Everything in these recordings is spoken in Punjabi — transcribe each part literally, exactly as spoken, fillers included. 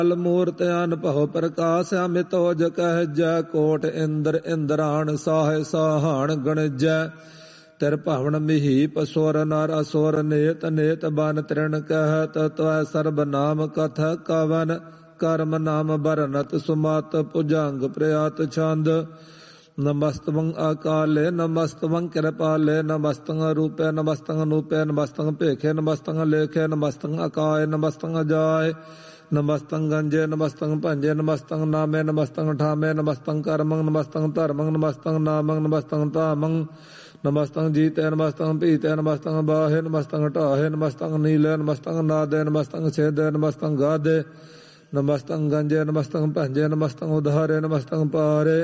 ਮੂਰਤ ਅਨਭਉ ਪ੍ਰਕਾਸ਼ ਅਮਿਤ ਹੋਜ ਕਹਿਜੈ ਕੋਟ ਇੰਦਰ ਇੰਦਰਾਣ ਸਾਹੇ ਸਾਹਾਣ ਗਣਜੈ ਤਿਰ ਭਵਨ ਮਿਹੀ ਪਸੁਰ ਨਰ ਅਸੁਰ ਨੇਤ ਨੇਤ ਬਨ ਤ੍ਰਿਣ ਕਹਿਤ ਤਵੈ ਸਰਬ ਨਾਮ ਕਥ ਕਵਨ ਕਰਮ ਨਾਮ ਬਰਨਤ ਸੁਮਤ ਭੁਜੰਗ ਪ੍ਰਿਆਤ ਛੰਦ ਨਮਸਤਵੰ ਅਕਾਲੇ ਨਮਸਤਵੰ ਕਿਰਪਾਲੇ ਨਮਸਤੰ ਰੂਪੇ ਨਮਸਤੰ ਅਨੂਪੇ ਨਮਸਤੰ ਭੇਖੇ ਨਮਸਤੰ ਲੇਖੇ ਨਮਸਤੰ ਅਕਾਏ ਨਮਸਤੰ ਜਾਏ ਨਮਸਤੰ ਗੰਜੇ ਨਮਸਤੰ ਭੰਜੇ ਨਮਸਤੰ ਨਾਮੇ ਨਮਸਤੰ ਠਾਮੇ ਨਮਸਤੰ ਕਰਮੰ ਨਮਸਤੰ ਧਰਮੰ ਨਮਸਤੰ ਨਾਮੰ ਨਮਸਤੰ ਧਾਮੰ ਨਮਸਤੰ ਜੀਤੇ ਨਮਸਤੰ ਭੀਤੇ ਨਮਸਤੰ ਬਾਹੇ ਨਮਸਤੰ ਢਾਹੇ ਨਮਸਤੰ ਨੀਲੇ ਨਮਸਤੰ ਨਾਦੇ ਨਮਸਤੰ ਛੇਦੇ ਨਮਸਤੰ ਗਾਦੇ ਨਮਸਤੰ ਗੰਜੇ ਨਮਸਤੰ ਭੰਜੇ ਨਮਸਤੰ ਉਧਾਰੇ ਨਮਸਤੰ ਪਾਰੇ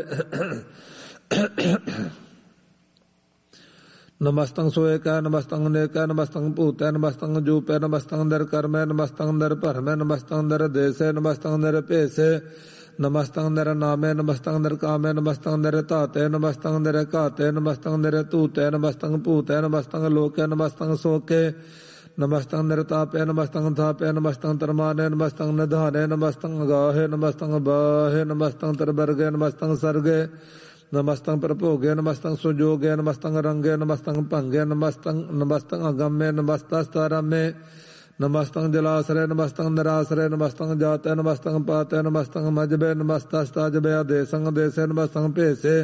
ਨਮਸਤੰ ਸੋਏ ਕੈ ਨਮਸਤੰ ਨੇਕੈ ਨਮਸਤੰ ਭੂਤੈ ਨਮਸਤੰ ਜੂਪੈ ਨਮਸਤੰ ਦਰ ਕਰਮੈ ਨਮਸਤੰ ਦਰ ਭਰਮੈ ਨਮਸਤੰ ਦਰ ਦੇਸੈ ਨਮਸਤੰ ਦਰ ਭੇਸੈ ਨਮਸਤੰ ਦਰ ਨਾਮੇ ਨਮਸਤੰ ਦਰ ਕਾਮੇ ਨਮਸਤੰ ਦਰ ਧਾਤੇ ਨਮਸਤੰ ਦਰ ਘਾਤੇ ਨਮਸਤੰ ਦਰ ਧੂਤੈ ਨਮਸਤੰ ਭੂਤੈ ਨਮਸਤੰ ਲੋਕੇ ਨਮਸਤੰ ਸੋਕੇ ਨਮਸਤੰ ਨਿਰਤਾਪੇ ਨਮਸਤੰ ਥਾਪੇ ਨਮਸਤੰ ਤਰਮਾਨੇ ਨਮਸਤੰ ਨਿਧਾਨੇ ਨਮਸਤੰ ਅਗਾਹੇ ਨਮਸਤੰ ਬਾਹੇ ਨਮਸਤੰ ਤਰਬਰਗੇ ਨਮਸਤੰ ਸਰਗੇ ਨਮਸਤੰ ਪ੍ਰਭੋਗੇ ਨਮਸਤੰ ਸੁਜੋਗੇ ਨਮਸਤੰ ਰੰਗੇ ਨਮਸਤੰ ਭੰਗੇ ਨਮਸਤੰ ਨਮਸਤੰ ਅਗੰਮੇ ਨਮਸਤਸਤਰਮੇ ਨਮਸਤੰ ਜਲਾਸਰੇ ਨਮਸਤੰ ਨਿਰਾਸਰੇ ਨਮਸਤੰ ਜਾਤੇ ਨਮਸਤੰ ਪਾਤੇ ਨਮਸਤੰ ਮਜਬੇ ਨਮਸਤਸਤਜਬੇ ਆਦੇਸੰ ਦੇਸੇ ਨਮਸਤੰ ਭੇਸੇ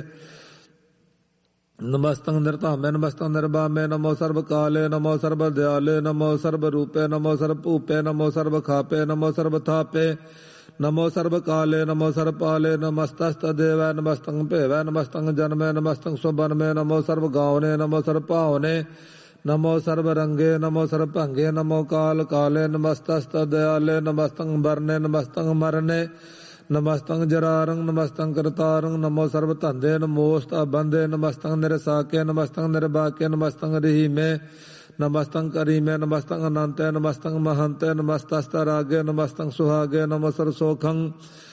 ਨਮਸਤੰ ਨਿਰਧਾਮੇ ਨਮਸਤੰ ਨਿਰਬਾਮੇ ਨਮੋ ਸਰਬ ਕਾਲੇ ਨਮੋ ਸਰਬ ਦਿਆਲੇ ਨਮੋ ਸਰਬ ਰੂਪੇ ਨਮੋ ਸਰਬ ਭੂਪੇ ਨਮੋ ਸਰਬ ਖਾਪੇ ਨਮੋ ਸਰਬ ਥਾਪੇ ਨਮੋ ਸਰਬ ਕਾਲੇ ਨਮੋ ਸਰਬ ਪਾਲੇ ਨਮਸਤਸਤ ਦੇਵੈ ਨਮਸਤੰ ਭੇਵੈ ਨਮਸਤੰ ਜਨਮੇ ਨਮਸਤੰ ਸੁਬਨਮੇ ਨਮੋ ਸਰਬ ਗਾਵਨੇ ਨਮੋ ਸਰਬ ਭਾਵਨੇ ਨਮੋ ਸਰਬ ਰੰਗੇ ਨਮੋ ਸਰਬ ਭੰਗੇ ਨਮੋ ਕਾਲ ਕਾਲੇ ਨਮਸਤਸਤ ਦਿਆਲੇ ਨਮਸਤੰ ਬਰਨੇ ਨਮਸਤੰ ਮਰਨੇ ਨਮਸਤੰ ਜਰਾਰੰ ਨਮਸਤੰ ਕਰਤਾਰੰ ਨਮੋ ਸਰਬ ਧੰਦੇ ਨਮੋਸਤ ਬੰਦੇ ਨਮਸਤੰ ਨਿਰਸਾਕੇ ਨਮਸਤੰ ਨਿਰਬਾਕੇ ਨਮਸਤੰ ਰਹੀਮੇ ਨਮਸਤੰ ਕਰੀਮੇ ਨਮਸਤੰ ਅਨੰਤੇ ਨਮਸਤੰ ਮਹੰਤੇ ਨਮਸਤਸਤ ਰਾਗੇ ਨਮਸਤੰ ਸੁਹਾਗੇ ਨਮੋ ਸਰਬ ਸੋਖੰ